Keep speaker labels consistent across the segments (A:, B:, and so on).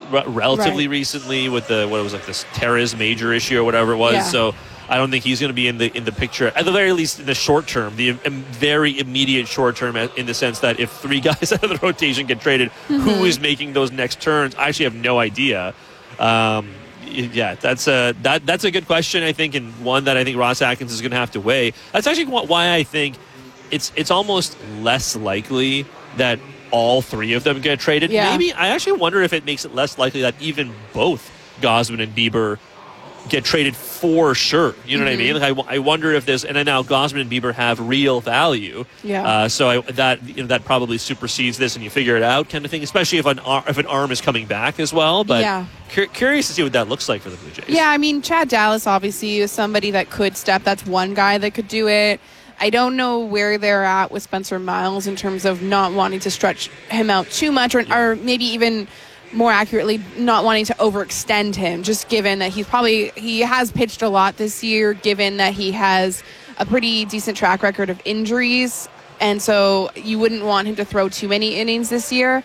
A: relatively recently with this Terrace major issue or whatever it was.
B: Yeah.
A: So I don't think he's going to be in the picture, at the very least in the short term, the very immediate short term, in the sense that if 3 guys out of the rotation get traded, who is making those next turns? I actually have no idea. That's a good question, I think, and one that I think Ross Atkins is going to have to weigh. That's actually why I think it's almost less likely that all 3 of them get traded.
B: Yeah.
A: Maybe I actually wonder if it makes it less likely that even both Gausman and Bieber get traded for sure. You know what I mean? Like I wonder if there's, and then now Gausman and Bieber have real value.
B: Yeah.
A: So that probably supersedes this, and you figure it out, kind of thing. Especially if an arm is coming back as well. But
B: yeah.
A: Curious to see what that looks like for the Blue Jays.
B: Yeah, I mean, Chad Dallas obviously is somebody that could step. That's one guy that could do it. I don't know where they're at with Spencer Miles in terms of not wanting to stretch him out too much, or maybe even more accurately, not wanting to overextend him, just given that he has pitched a lot this year, given that he has a pretty decent track record of injuries, and so you wouldn't want him to throw too many innings this year.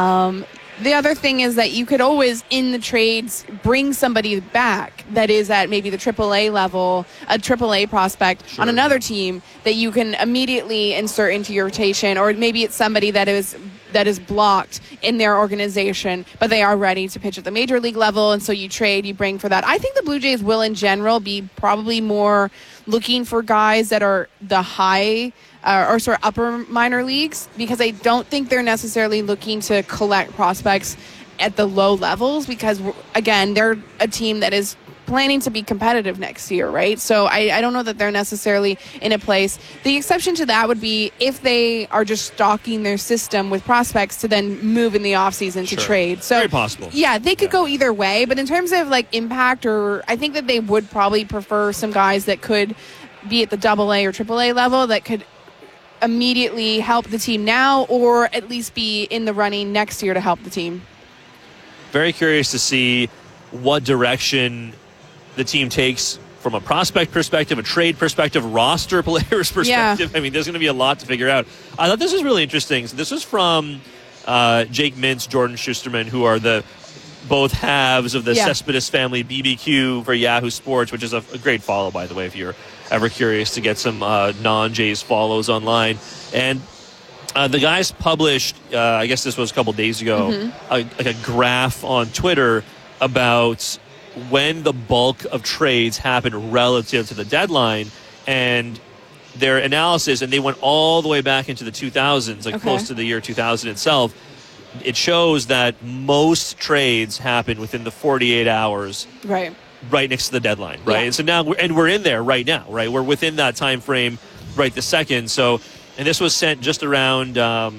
B: The other thing is that you could always, in the trades, bring somebody back that is at maybe the AAA level, a AAA prospect on another team that you can immediately insert into your rotation, or maybe it's somebody that is blocked in their organization, but they are ready to pitch at the major league level, and so you bring for that. I think the Blue Jays will, in general, be probably more looking for guys that are the high or sort of upper minor leagues, because I don't think they're necessarily looking to collect prospects at the low levels, because, again, they're a team that is planning to be competitive next year, right? So I don't know that they're necessarily in a place. The exception to that would be if they are just stocking their system with prospects to then move in the offseason to trade. So
A: very possible.
B: Yeah, they could go either way, but in terms of like impact, or I think that they would probably prefer some guys that could be at the AA or AAA level that could immediately help the team now, or at least be in the running next year to help the team.
A: Very curious to see what direction the team takes from a prospect perspective, a trade perspective, roster players perspective. Yeah. I mean, there's going to be a lot to figure out. I thought this was really interesting. So this was from Jake Mintz, Jordan Schusterman, who are the both halves of the Cespedes family BBQ for Yahoo Sports, which is a great follow, by the way, if you're ever curious to get some non-Jays follows online. And the guys published, I guess this was a couple days ago, a graph on Twitter about when the bulk of trades happen relative to the deadline, and their analysis, and they went all the way back into the 2000s, close to the year 2000 itself. It shows that most trades happen within the 48 hours. Right next to the deadline, right? Yeah. And so now we're in there right now, right? We're within that time frame right this second. So, and this was sent just around,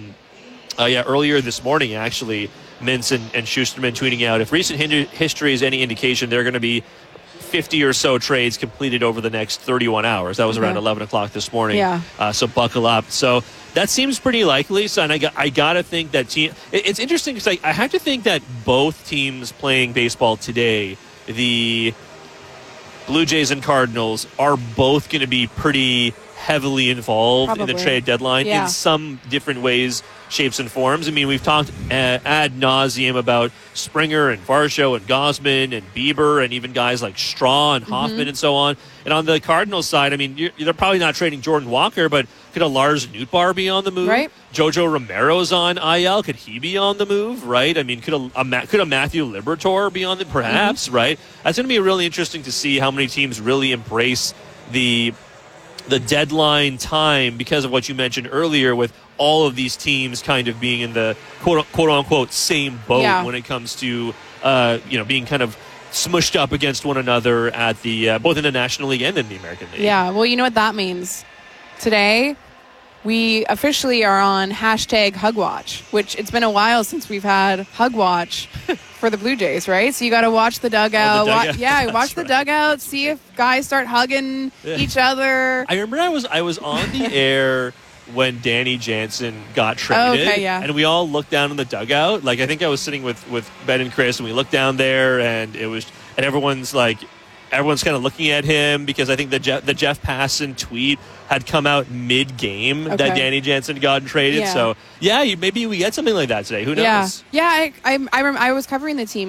A: earlier this morning, actually. Mintz and Schusterman tweeting out, if recent history is any indication, there are going to be 50 or so trades completed over the next 31 hours. That was around 11 o'clock this morning.
B: Yeah.
A: So buckle up. So that seems pretty likely. So, and I got to think that it's interesting because I have to think that both teams playing baseball today, the Blue Jays and Cardinals, are both going to be pretty heavily involved in the trade deadline in some different ways, shapes, and forms. I mean, we've talked ad nauseum about Springer and Varsho and Gausman and Bieber and even guys like Straw and Hoffman and so on. And on the Cardinals side, I mean, they're probably not trading Jordan Walker, but could a Lars Nootbaar be on the move?
B: Right.
A: Jojo Romero's on IL. Could he be on the move? Right. I mean, could a Matthew Liberatore be on the perhaps? Right. That's going to be really interesting to see how many teams really embrace the deadline time, because of what you mentioned earlier, with all of these teams kind of being in the quote unquote same boat when it comes to being kind of smushed up against one another at the both in the National League and in the American League.
B: Yeah, well, you know what that means. Today, we officially are on #HugWatch, which it's been a while since we've had HugWatch for the Blue Jays, right? So you got to watch the dugout. Watch the dugout, see if guys start hugging each other.
A: I remember I was on the air when Danny Jansen got traded, and we all looked down in the dugout. Like, I think I was sitting with Ben and Chris, and we looked down there, and everyone's kind of looking at him, because I think the Jeff Passan tweet had come out mid-game that Danny Jansen got traded. So, maybe we get something like that today. Who knows?
B: Yeah, I was covering the team